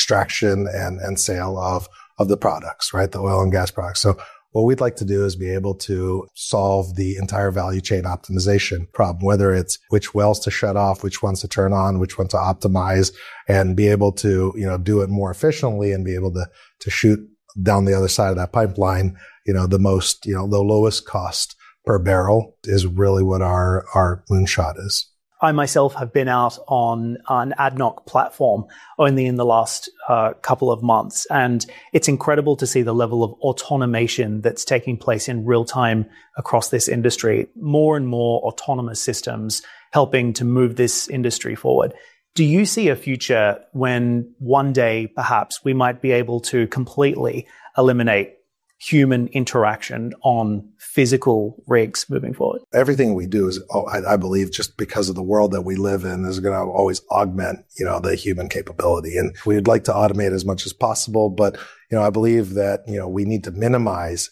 extraction and sale of the products, right? The oil and gas products. So what we'd like to do is be able to solve the entire value chain optimization problem, whether it's which wells to shut off, which ones to turn on, which one to optimize, and be able to, do it more efficiently and be able to shoot down the other side of that pipeline, the most, the lowest cost per barrel is really what our moonshot is. I myself have been out on an ADNOC platform only in the last couple of months, and it's incredible to see the level of automation that's taking place in real time across this industry. More and more autonomous systems helping to move this industry forward. Do you see a future when one day perhaps we might be able to completely eliminate human interaction on physical rigs moving forward? Everything we do is, I believe, just because of the world that we live in, is going to always augment, the human capability. And we'd like to automate as much as possible. But, I believe that, we need to minimize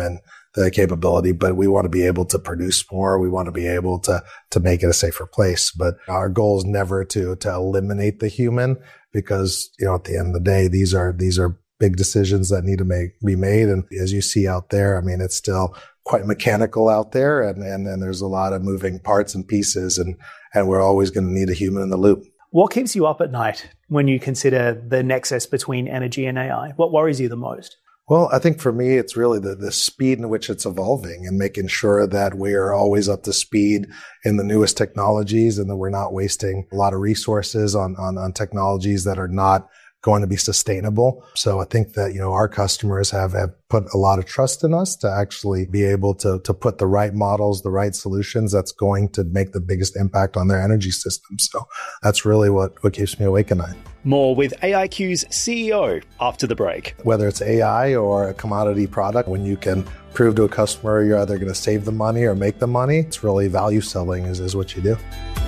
the capability, but we want to be able to produce more. We want to be able to make it a safer place. But our goal is never to eliminate the human, because, at the end of the day, these are big decisions that need to be made. And as you see out there, it's still quite mechanical out there, and there's a lot of moving parts and pieces, and we're always going to need a human in the loop. What keeps you up at night when you consider the nexus between energy and AI? What worries you the most? Well, I think for me, it's really the speed in which it's evolving and making sure that we are always up to speed in the newest technologies, and that we're not wasting a lot of resources on technologies that are not going to be sustainable. So I think that, our customers have put a lot of trust in us to actually be able to put the right models, the right solutions that's going to make the biggest impact on their energy system. So that's really what keeps me awake at night. More with AIQ's CEO after the break. Whether it's AI or a commodity product, when you can prove to a customer you're either going to save them money or make them money, it's really value selling is what you do.